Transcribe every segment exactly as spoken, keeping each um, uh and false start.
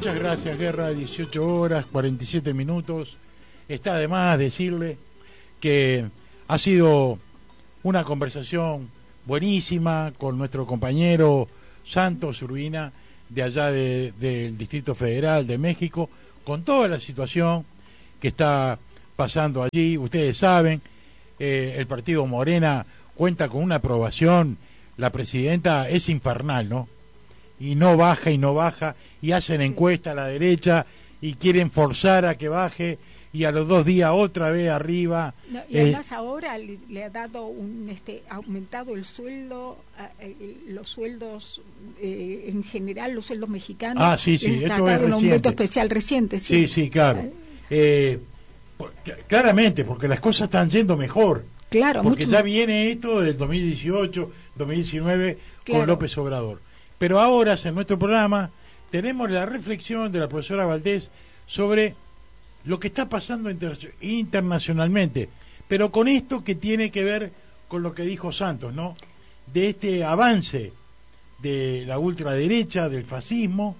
Muchas gracias, Guerra. dieciocho horas, cuarenta y siete minutos. Está de más decirle que ha sido una conversación buenísima con nuestro compañero Santos Urbina, de allá de, del Distrito Federal de México, con toda la situación que está pasando allí. Ustedes saben, eh, el partido Morena cuenta con una aprobación, la presidenta es infernal, ¿no? Y no baja y no baja, y hacen encuesta a la derecha y quieren forzar a que baje, y a los dos días otra vez arriba. No, y además eh, ahora le, le ha dado un este aumentado el sueldo, eh, los sueldos eh, en general, los sueldos mexicanos. Ah, sí, sí, les esto es un aumento reciente. especial reciente. Sí, sí, sí, claro. Eh, por, claramente, porque las cosas están yendo mejor. Claro, porque mucho ya más. Viene esto del dos mil dieciocho, dos mil diecinueve Claro. con López Obrador. Pero ahora, en nuestro programa, tenemos la reflexión de la profesora Valdés sobre lo que está pasando inter internacionalmente, pero con esto que tiene que ver con lo que dijo Santos, ¿no? De este avance de la ultraderecha, del fascismo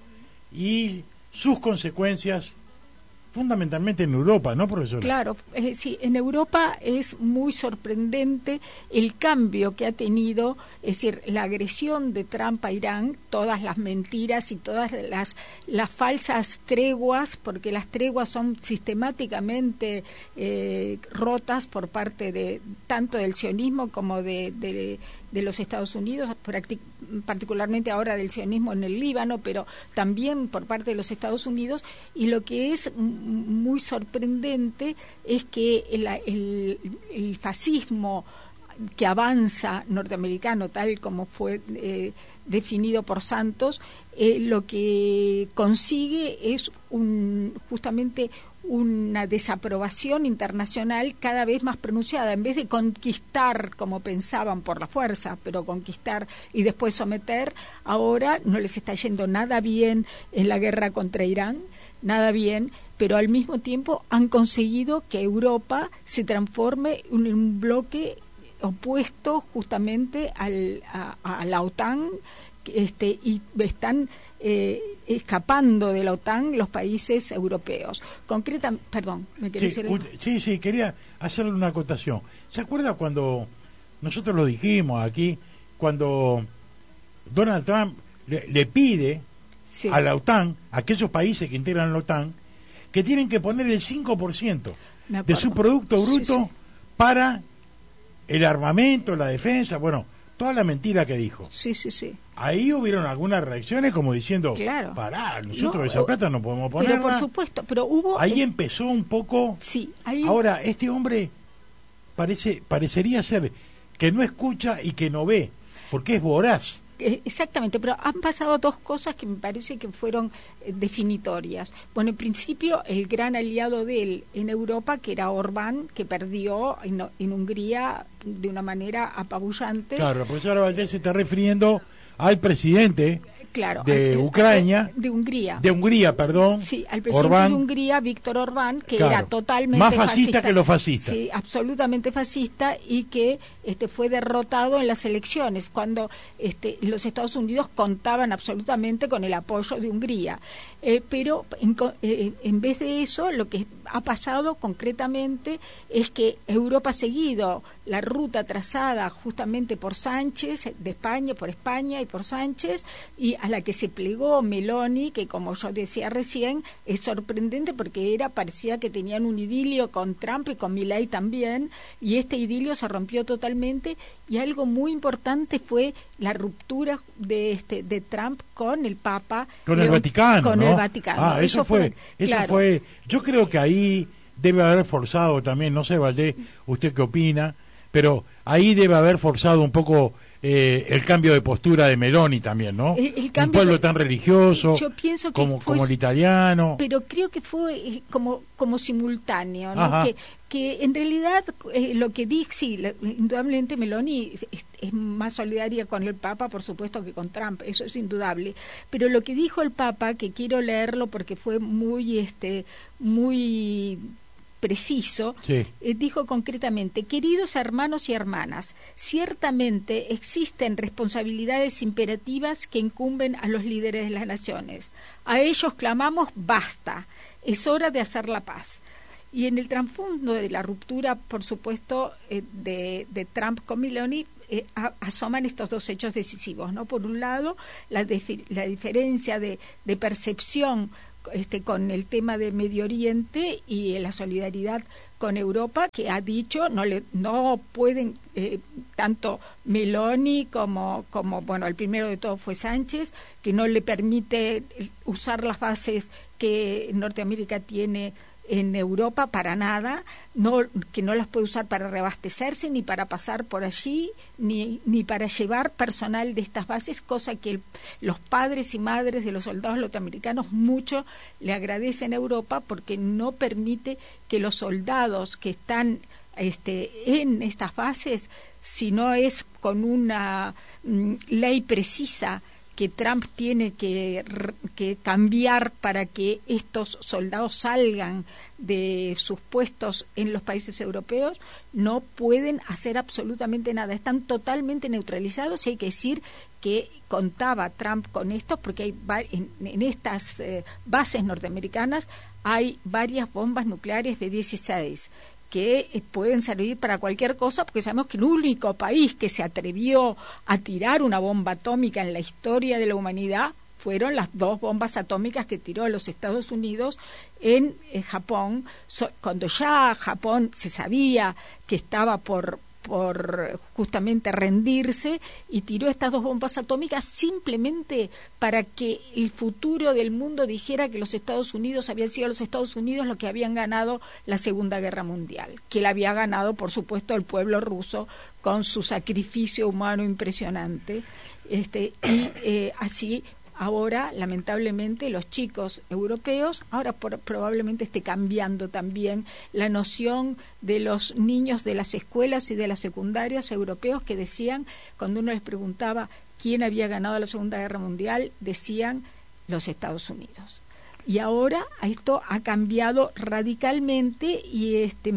y sus consecuencias fundamentalmente en Europa, ¿no, profesora? Claro, eh, sí, en Europa es muy sorprendente el cambio que ha tenido, es decir, la agresión de Trump a Irán, todas las mentiras y todas las, las falsas treguas, porque las treguas son sistemáticamente eh, rotas por parte de tanto del sionismo como de, de, de los Estados Unidos, particularmente ahora del sionismo en el Líbano, pero también por parte de los Estados Unidos, y lo que es muy sorprendente es que el, el, el fascismo que avanza norteamericano, tal como fue eh, definido por Santos, eh, lo que consigue es un, justamente una desaprobación internacional cada vez más pronunciada. En vez de conquistar, como pensaban, por la fuerza, pero conquistar y después someter, ahora no les está yendo nada bien en la guerra contra Irán, nada bien, pero al mismo tiempo han conseguido que Europa se transforme en un bloque opuesto justamente al, a, a la OTAN, este, y están eh, escapando de la OTAN los países europeos. Concreta, perdón, ¿me querés sí, decir algo? Sí, sí, quería hacerle una acotación. ¿Se acuerda cuando nosotros lo dijimos aquí, cuando Donald Trump le, le pide sí. a la OTAN, a aquellos países que integran la OTAN, que tienen que poner el cinco por ciento de su Producto Bruto sí, sí. para el armamento, la defensa, bueno, toda la mentira que dijo. Sí, sí, sí. Ahí hubieron algunas reacciones como diciendo, claro. pará, nosotros no, esa plata no podemos ponerla. Pero por supuesto, pero hubo... Ahí empezó un poco... Sí, ahí... Ahora, este hombre parece parecería ser que no escucha y que no ve, porque es voraz. Exactamente, pero han pasado dos cosas que me parece que fueron eh, definitorias. Bueno, en principio, el gran aliado de él en Europa, que era Orbán, que perdió en, en Hungría de una manera apabullante. Claro, la profesora Valdés se está refiriendo al presidente claro, de al, Ucrania, de, de Hungría, de Hungría, perdón, sí, al presidente Orbán, de Hungría, Víctor Orbán, que claro, era totalmente más fascista, fascista que los fascistas, sí, absolutamente fascista, y que este fue derrotado en las elecciones cuando este, los Estados Unidos contaban absolutamente con el apoyo de Hungría. Eh, pero en, eh, en vez de eso, lo que ha pasado concretamente es que Europa ha seguido la ruta trazada justamente por Sánchez, de España, por España y por Sánchez, y a la que se plegó Meloni, que como yo decía recién, es sorprendente porque era parecía que tenían un idilio con Trump y con Milei también, y este idilio se rompió totalmente, y algo muy importante fue la ruptura de este de Trump con el Papa, con el Vaticano, con ¿no? el Vaticano. Ah, eso, eso fue, fue eso claro. fue, yo creo que ahí debe haber forzado también, no sé, Valdés, usted qué opina, pero ahí debe haber forzado un poco eh, el cambio de postura de Meloni también, ¿no? El, el cambio, un pueblo tan religioso yo pienso que como, fue, como el italiano. Pero creo que fue como, como simultáneo, ¿no? Que, que en realidad eh, lo que dije, sí, la, indudablemente Meloni es, es más solidaria con el Papa, por supuesto, que con Trump, eso es indudable. Pero lo que dijo el Papa, que quiero leerlo porque fue muy, este, muy preciso, sí. eh, dijo concretamente: queridos hermanos y hermanas, ciertamente existen responsabilidades imperativas que incumben a los líderes de las naciones. A ellos clamamos basta, es hora de hacer la paz. Y en el trasfondo de la ruptura, por supuesto, eh, de, de Trump con Meloni, eh, a, asoman estos dos hechos decisivos, ¿no? Por un lado, la, defi- la diferencia de, de percepción Este, con el tema de Medio Oriente y la solidaridad con Europa, que ha dicho no le no pueden eh, tanto Meloni como como bueno el primero de todos fue Sánchez, que no le permite usar las bases que Norteamérica tiene en Europa para nada, no, que no las puede usar para reabastecerse, ni para pasar por allí, ni, ni para llevar personal de estas bases, cosa que el, los padres y madres de los soldados norteamericanos mucho le agradecen a Europa, porque no permite que los soldados que están este, en estas bases, si no es con una mm, ley precisa que Trump tiene que, que cambiar para que estos soldados salgan de sus puestos en los países europeos, no pueden hacer absolutamente nada. Están totalmente neutralizados, y hay que decir que contaba Trump con esto, porque hay en, en estas eh, bases norteamericanas hay varias bombas nucleares B dieciséis que eh, pueden servir para cualquier cosa, porque sabemos que el único país que se atrevió a tirar una bomba atómica en la historia de la humanidad fueron las dos bombas atómicas que tiró los Estados Unidos en eh, Japón, so, cuando ya Japón se sabía que estaba por por justamente rendirse, y tiró estas dos bombas atómicas simplemente para que el futuro del mundo dijera que los Estados Unidos habían sido los Estados Unidos los que habían ganado la Segunda Guerra Mundial, que la había ganado, por supuesto, el pueblo ruso con su sacrificio humano impresionante, este y eh, así. Ahora, lamentablemente, los chicos europeos, ahora por, probablemente esté cambiando también la noción de los niños de las escuelas y de las secundarias europeos, que decían, cuando uno les preguntaba quién había ganado la Segunda Guerra Mundial, decían los Estados Unidos. Y ahora esto ha cambiado radicalmente, y este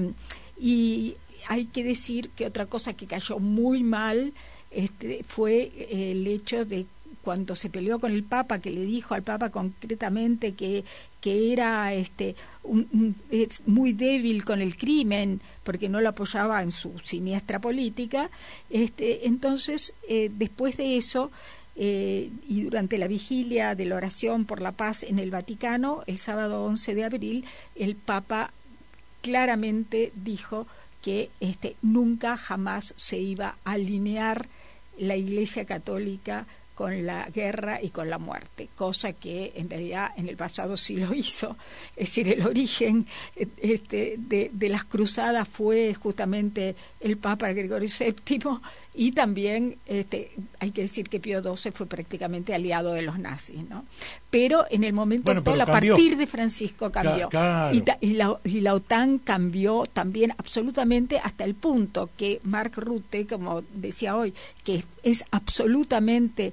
y hay que decir que otra cosa que cayó muy mal este, fue el hecho de cuando se peleó con el Papa, que le dijo al Papa concretamente que que era este un, un, es muy débil con el crimen porque no lo apoyaba en su siniestra política. Este, entonces, eh, después de eso, eh, y durante la vigilia de la oración por la paz en el Vaticano, el sábado once de abril, el Papa claramente dijo que este nunca jamás se iba a alinear la Iglesia Católica con la guerra y con la muerte, cosa que en realidad en el pasado sí lo hizo. Es decir, el origen este, de, de las cruzadas fue justamente el Papa Gregorio séptimo, y también este, hay que decir que Pío doce fue prácticamente aliado de los nazis, ¿no? Pero en el momento bueno, actual, a partir de Francisco cambió. Claro. Y, ta, y, la, y la OTAN cambió también absolutamente, hasta el punto que Mark Rutte, como decía hoy, que es absolutamente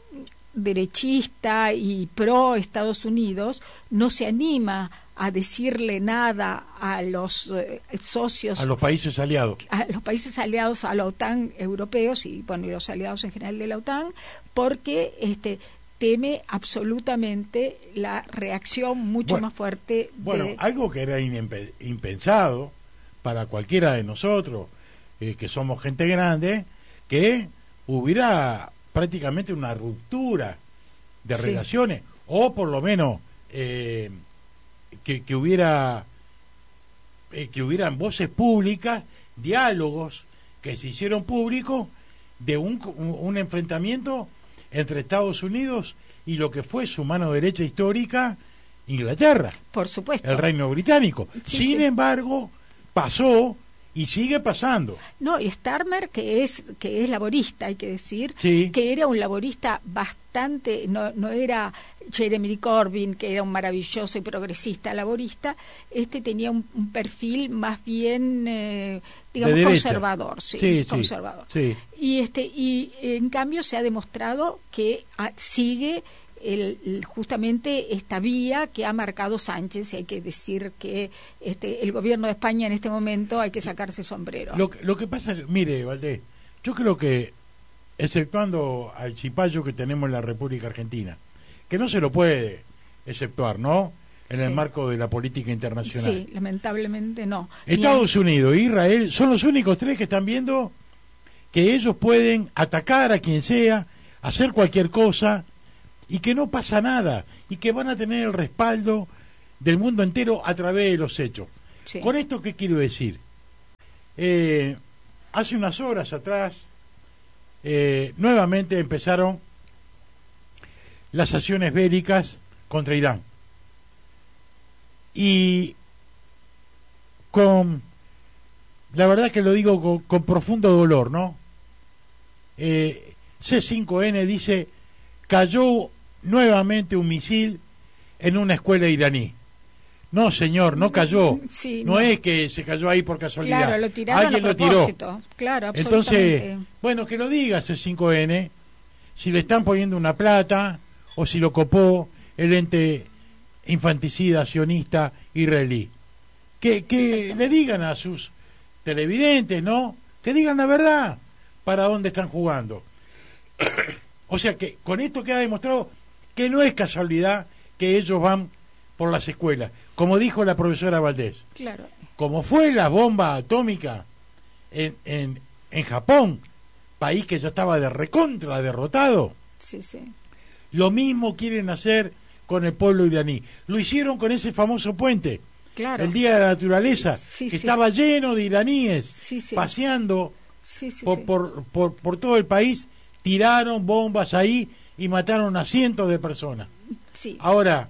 derechista y pro Estados Unidos, no se anima a decirle nada a los eh, socios, a los países aliados, a los países aliados a la OTAN europeos y bueno y los aliados en general de la OTAN, porque este teme absolutamente la reacción mucho bueno, más fuerte. Bueno, de... algo que era inempe- impensado para cualquiera de nosotros, eh, que somos gente grande, que hubiera prácticamente una ruptura de sí. relaciones, o por lo menos eh, que, que hubiera eh, que hubieran voces públicas, diálogos que se hicieron públicos de un, un enfrentamiento entre Estados Unidos y lo que fue su mano derecha histórica, Inglaterra, por supuesto, el Reino Británico. Sí, Sin sí. embargo, pasó y sigue pasando. No, y Starmer, que es que es laborista, hay que decir, sí. que era un laborista bastante, no no era Jeremy Corbyn, que era un maravilloso y progresista laborista, este tenía un, un perfil más bien, eh, digamos, conservador, sí, sí, conservador. Sí. Y este y en cambio se ha demostrado que a, sigue el, el, justamente esta vía que ha marcado Sánchez, y hay que decir que este, el gobierno de España en este momento hay que sacarse el sombrero. Lo, lo que pasa, mire, Valdés, yo creo que, exceptuando al cipayo que tenemos en la República Argentina, que no se lo puede exceptuar, ¿no?, en el sí. marco de la política internacional. Sí, lamentablemente no. Estados Unidos e Israel son los únicos tres que están viendo que ellos pueden atacar a quien sea, hacer cualquier cosa, y que no pasa nada, y que van a tener el respaldo del mundo entero a través de los hechos. Sí. ¿Con esto qué quiero decir? Eh, hace unas horas atrás, eh, nuevamente empezaron las acciones bélicas contra Irán. Y con, la verdad que lo digo con, con profundo dolor, ¿no? Eh, C cinco N dice, cayó nuevamente un misil en una escuela iraní. No, señor, no cayó. Sí, no, no es que se cayó ahí por casualidad. Claro, lo tiraron Alguien a propósito. Lo tiró. Claro, entonces, bueno, que lo diga C cinco N, si le están poniendo una plata o si lo copó el ente infanticida sionista israelí. Que, que le digan a sus televidentes, ¿no? Que digan la verdad para dónde están jugando. O sea que con esto queda demostrado que no es casualidad que ellos van por las escuelas, como dijo la profesora Valdés. Claro. Como fue la bomba atómica en, en, en Japón, país que ya estaba de recontra derrotado. Sí, sí. Lo mismo quieren hacer con el pueblo iraní. Lo hicieron con ese famoso puente, claro. el Día de la Naturaleza, sí, que sí. estaba lleno de iraníes sí, sí. paseando sí, sí, por, sí. Por, por, por todo el país, tiraron bombas ahí y mataron a cientos de personas. Sí. Ahora,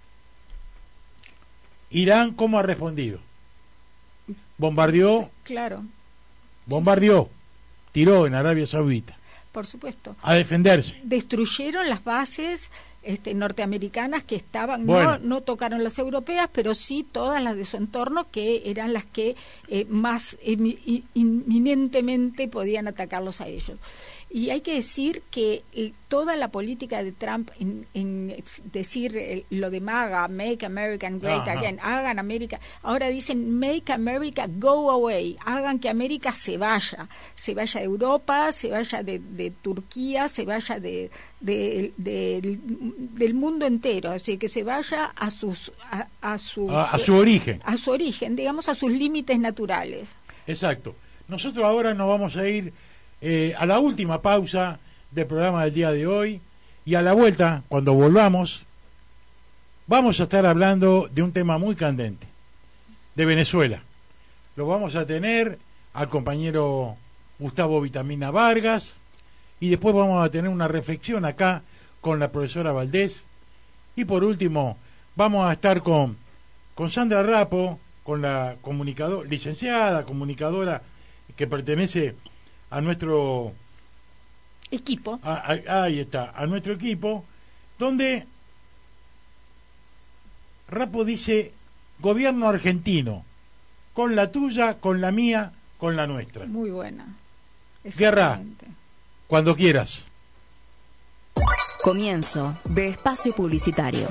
Irán, ¿cómo ha respondido? Bombardeó, claro. bombardeó, sí, sí. tiró en Arabia Saudita. Por supuesto. A defenderse. Destruyeron las bases este, norteamericanas que estaban, bueno. no, no tocaron las europeas, pero sí todas las de su entorno, que eran las que eh, más emi, inminentemente podían atacarlos a ellos. Y hay que decir que eh, toda la política de Trump en, en decir eh, lo de MAGA, Make America Great Ajá. Again, hagan América, ahora dicen Make America Go Away, hagan que América se vaya, se vaya de Europa, se vaya de, de Turquía, se vaya de, de, de, de, del mundo entero, así que se vaya a sus a, a sus a, a su origen, a su origen, digamos a sus límites naturales. Exacto. Nosotros ahora nos vamos a ir Eh, a la última pausa del programa del día de hoy, y a la vuelta, cuando volvamos, vamos a estar hablando de un tema muy candente, de Venezuela. Lo vamos a tener al compañero Gustavo Vitamina Vargas, y después vamos a tener una reflexión acá con la profesora Valdés, y por último vamos a estar con, con Sandra Rapo, con la comunicadora, licenciada comunicadora que pertenece a nuestro equipo, a, a, ahí está, a nuestro equipo, donde Rapo dice: gobierno argentino, con la tuya, con la mía, con la nuestra. Muy buena. Guerra, cuando quieras. Comienzo de espacio publicitario.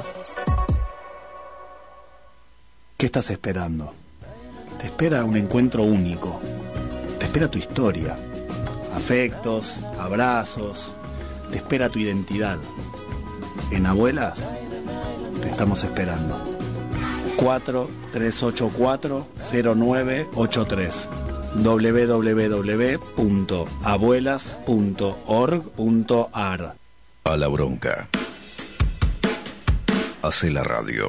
¿Qué estás esperando? Te espera un encuentro único. Te espera tu historia. Afectos, abrazos, te espera tu identidad. En Abuelas te estamos esperando. cuatro tres ocho cuatro cero nueve ocho tres doble u doble u doble u punto abuelas punto org punto ar. A la bronca. Hace la radio.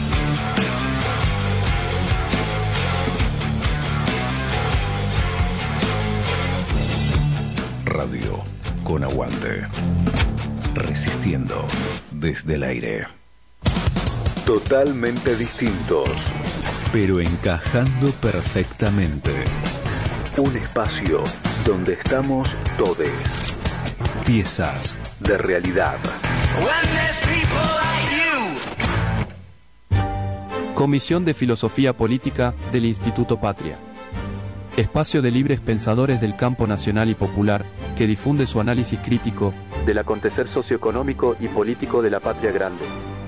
Radio con aguante. Resistiendo desde el aire. Totalmente distintos, pero encajando perfectamente. Un espacio donde estamos todes. Piezas de realidad. Comisión de Filosofía Política del Instituto Patria. Espacio de libres pensadores del campo nacional y popular que difunde su análisis crítico del acontecer socioeconómico y político de la patria grande.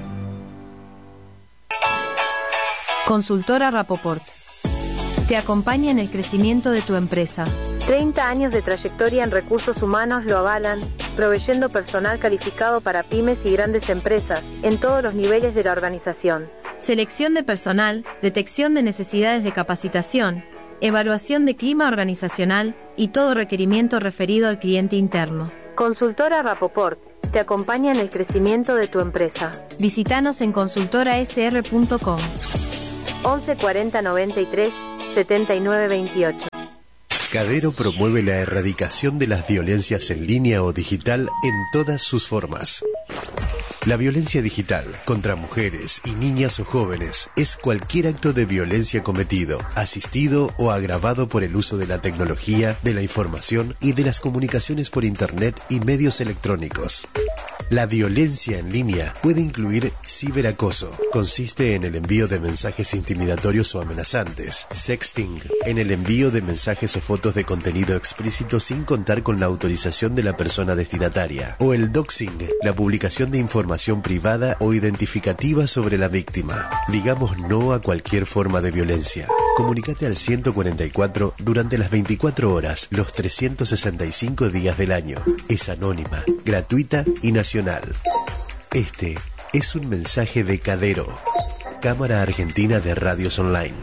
Consultora Rapoport. Te acompaña en el crecimiento de tu empresa. treinta años de trayectoria en recursos humanos lo avalan, proveyendo personal calificado para pymes y grandes empresas, en todos los niveles de la organización. Selección de personal, detección de necesidades de capacitación, evaluación de clima organizacional y todo requerimiento referido al cliente interno. Consultora Rapoport. Te acompaña en el crecimiento de tu empresa. Visítanos en consultora s r punto com. once cuarenta noventa y tres setenta y nueve veintiocho. Cadero promueve la erradicación de las violencias en línea o digital en todas sus formas. La violencia digital contra mujeres y niñas o jóvenes es cualquier acto de violencia cometido, asistido o agravado por el uso de la tecnología, de la información y de las comunicaciones por Internet y medios electrónicos. La violencia en línea puede incluir ciberacoso. Consiste en el envío de mensajes intimidatorios o amenazantes. Sexting, en el envío de mensajes o fotos de contenido explícito sin contar con la autorización de la persona destinataria. O el doxing, la publicación de información privada o identificativa sobre la víctima. Digamos no a cualquier forma de violencia. Comunícate al ciento cuarenta y cuatro durante las veinticuatro horas, los trescientos sesenta y cinco días del año. Es anónima, gratuita y nacional. Este es un mensaje de Cadero, Cámara Argentina de Radios Online.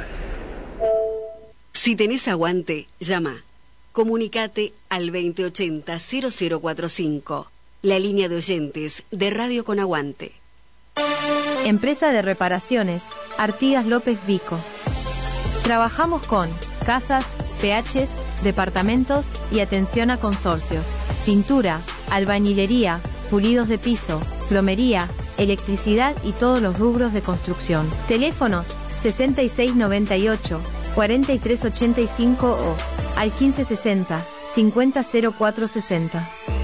Si tenés aguante, llama. Comunicate al veinte ochenta cero cero cuarenta y cinco, la línea de oyentes de Radio con Aguante. Empresa de reparaciones, Artigas López Vico. Trabajamos con casas, P Hs, departamentos y atención a consorcios, pintura, albañilería, pulidos de piso, plomería, electricidad y todos los rubros de construcción. Teléfonos sesenta y seis noventa y ocho, cuarenta y tres ochenta y cinco o al quince sesenta, cincuenta cero cuatro sesenta.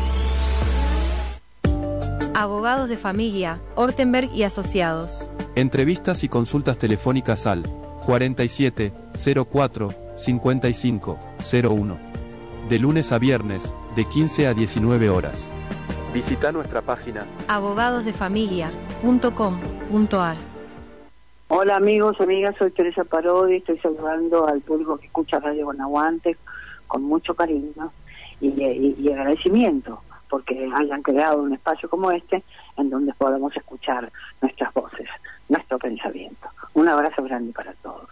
Abogados de familia, Ortenberg y Asociados. Entrevistas y consultas telefónicas al cuarenta y siete cero cuatro cincuenta y cinco cero uno. De lunes a viernes, de quince a diecinueve horas. Visita nuestra página abogados de familia punto com punto a r. Hola amigos, amigas, soy Teresa Parodi, estoy saludando al público que escucha Radio con Aguante con mucho cariño y, y, y agradecimiento porque hayan creado un espacio como este en donde podamos escuchar nuestras voces, nuestro pensamiento. Un abrazo grande para todos.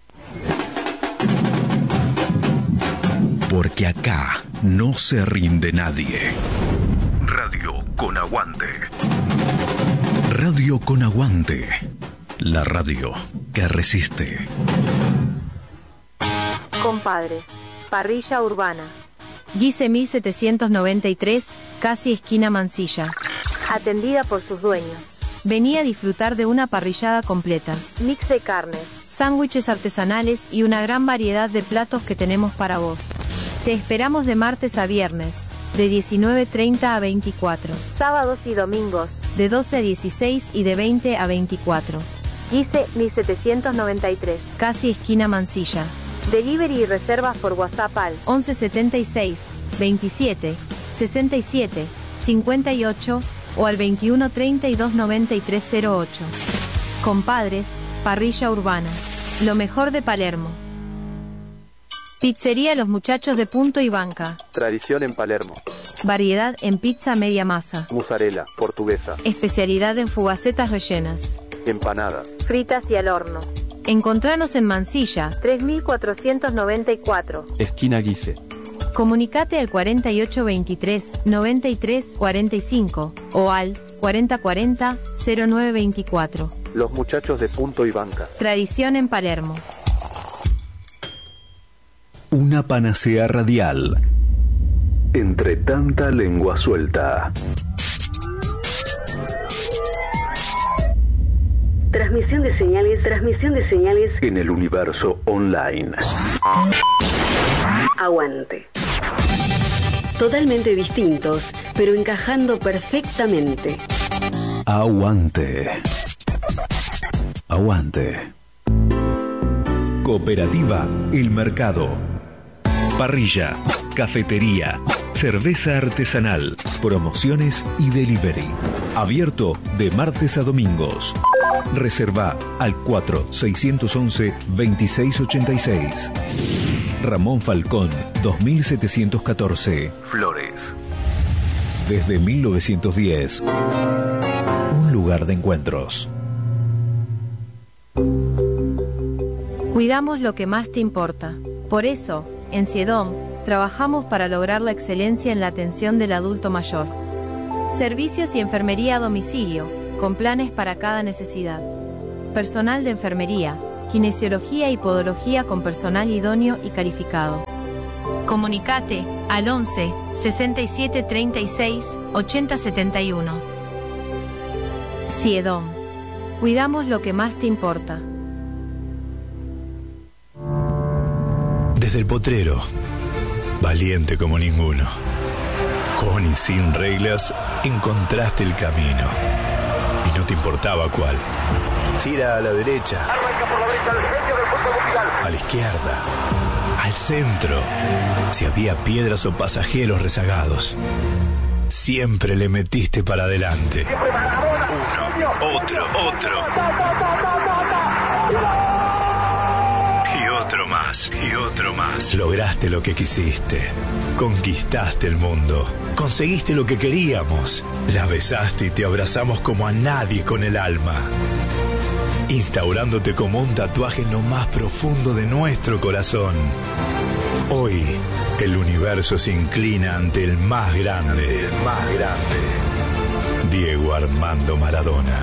Porque acá no se rinde nadie. Radio con Aguante. Radio con Aguante. La radio que resiste. Compadres, parrilla urbana. Guise mil setecientos noventa y tres, casi esquina Mansilla. Atendida por sus dueños. Vení a disfrutar de una parrillada completa. Mix de carnes. Sándwiches artesanales y una gran variedad de platos que tenemos para vos. Te esperamos de martes a viernes, de diecinueve treinta a veinticuatro. Sábados y domingos. De doce a dieciséis y de veinte a veinticuatro. Guise mil setecientos noventa y tres. Casi esquina Mansilla. Delivery y reservas por WhatsApp al once setenta y seis, veintisiete, sesenta y siete, cincuenta y ocho o al veintiuno treinta y dos noventa y tres cero ocho. Compadres, parrilla urbana. Lo mejor de Palermo. Pizzería Los Muchachos de Punto y Banca. Tradición en Palermo. Variedad en pizza media masa. Mozzarella, portuguesa. Especialidad en fugacetas rellenas. Empanadas. Fritas y al horno. Encontranos en Mansilla, tres mil cuatrocientos noventa y cuatro. Esquina Guise. Comunicate al cuarenta y ocho veintitrés, noventa y tres cuarenta y cinco o al cuarenta cuarenta, cero nueve veinticuatro. Los Muchachos de Punto y Banca. Tradición en Palermo. Una panacea radial. Entre tanta lengua suelta. Transmisión de señales, transmisión de señales en el universo online. Aguante. Totalmente distintos, pero encajando perfectamente. Aguante. Aguante. Cooperativa El Mercado. Parrilla, cafetería, cerveza artesanal, promociones y delivery. Abierto de martes a domingos. Reserva al cuatro seis once veintiséis ochenta y seis. Ramón Falcón, dos mil setecientos catorce, Flores. Desde mil novecientos diez, un lugar de encuentros. Cuidamos lo que más te importa. Por eso, en CIEDOM, trabajamos para lograr la excelencia en la atención del adulto mayor. Servicios y enfermería a domicilio, con planes para cada necesidad. Personal de enfermería, kinesiología y podología con personal idóneo y calificado. Comunicate al once sesenta y siete treinta y seis ochenta setenta y uno. CIEDOM. Cuidamos lo que más te importa. Desde el potrero, valiente como ninguno. Con y sin reglas, encontraste el camino. Y no te importaba cuál. Si era a la derecha, a la izquierda, al centro, si había piedras o pasajeros rezagados. Siempre le metiste para adelante. Uno, otro, otro. Y otro más, y otro más. Lograste lo que quisiste. Conquistaste el mundo. Conseguiste lo que queríamos. La besaste y te abrazamos como a nadie con el alma. Instaurándote como un tatuaje en lo más profundo de nuestro corazón. Hoy, el universo se inclina ante el más grande. El más grande. Diego Armando Maradona.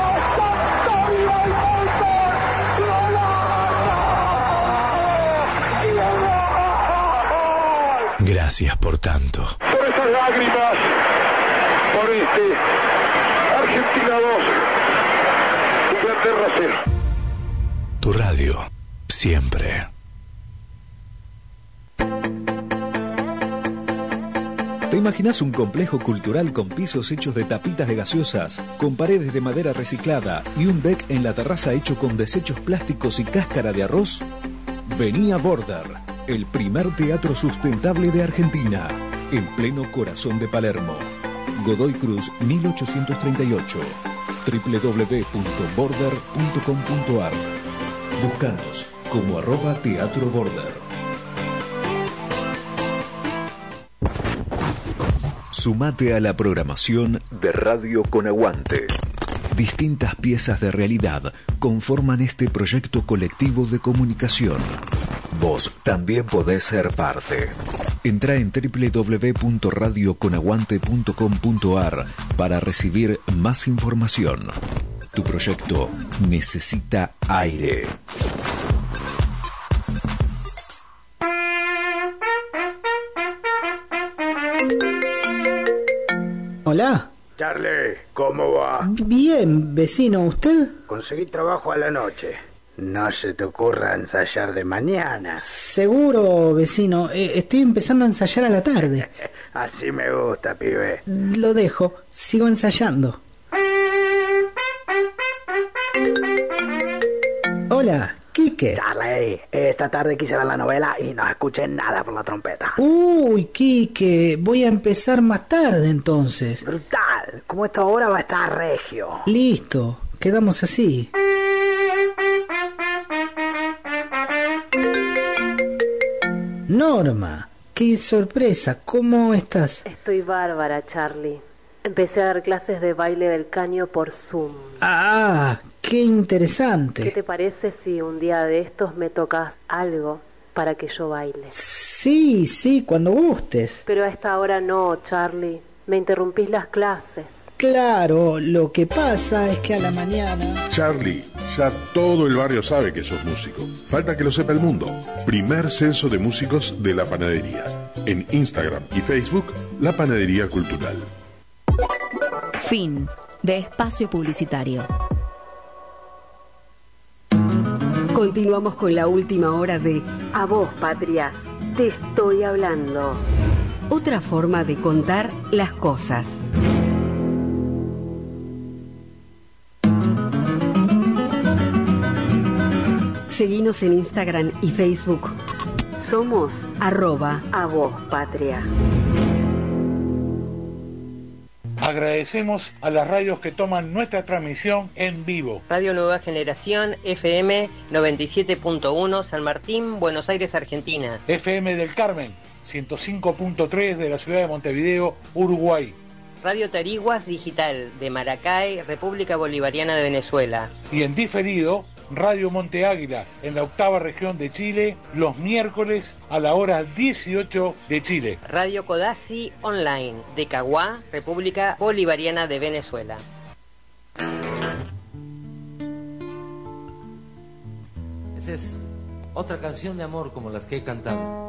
Gracias por tanto. Por esas lágrimas, por este Argentina dos, Inglaterra cero. Tu radio, siempre. ¿Te imaginas un complejo cultural con pisos hechos de tapitas de gaseosas, con paredes de madera reciclada y un deck en la terraza hecho con desechos plásticos y cáscara de arroz? Vení a Border, el primer teatro sustentable de Argentina, en pleno corazón de Palermo. Godoy Cruz mil ochocientos treinta y ocho. doble u doble u doble u punto border punto com punto a r. Búscanos como arroba Teatro Border. Sumate a la programación de Radio con Aguante. Distintas piezas de realidad conforman este proyecto colectivo de comunicación. Vos también podés ser parte. Entrá en doble u doble u doble u punto radio con aguante punto com punto a r para recibir más información. Tu proyecto necesita aire. Hola. Charlie, ¿cómo va? Bien, vecino, ¿usted? Conseguí trabajo a la noche. No se te ocurra ensayar de mañana. Seguro, vecino. Eh, estoy empezando a ensayar a la tarde. Así me gusta, pibe. Lo dejo. Sigo ensayando. Hola, Quique. Charlie, esta tarde quise ver la novela y no escuché nada por la trompeta. Uy, Quique, voy a empezar más tarde entonces. Brutal. Como esta hora va a estar regio. Listo, quedamos así. Norma, qué sorpresa, ¿cómo estás? Estoy bárbara, Charlie. Empecé a dar clases de baile del caño por Zoom. Ah, qué interesante. ¿Qué te parece si un día de estos me tocas algo para que yo baile? Sí, sí, cuando gustes. Pero a esta hora no, Charlie. Me interrumpís las clases. Claro, lo que pasa es que a la mañana... Charlie, ya todo el barrio sabe que sos músico. Falta que lo sepa el mundo. Primer censo de músicos de La Panadería. En Instagram y Facebook, La Panadería Cultural. Fin de espacio publicitario. Continuamos con la última hora de A vos, patria, te estoy hablando. Otra forma de contar las cosas. Seguinos en Instagram y Facebook. Somos arroba A vos, patria. Agradecemos a las radios que toman nuestra transmisión en vivo. Radio Nueva Generación, F M noventa y siete punto uno, San Martín, Buenos Aires, Argentina. F M del Carmen, ciento cinco punto tres de la ciudad de Montevideo, Uruguay. Radio Tariguas Digital, de Maracay, República Bolivariana de Venezuela. Y en diferido, Radio Monte Águila, en la octava región de Chile, los miércoles a la hora dieciocho de Chile. Radio Codazzi Online, de Caguá, República Bolivariana de Venezuela. Esa es otra canción de amor como las que he cantado.